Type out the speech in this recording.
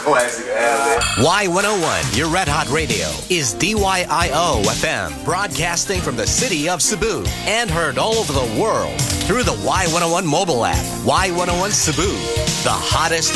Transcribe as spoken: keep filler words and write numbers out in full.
Classic ad. Y one oh one, your Red Hot Radio, is D Y I O F M, broadcasting from the city of Cebu and heard all over the world through the Y one oh one mobile app. Y one oh one Cebu, the hottest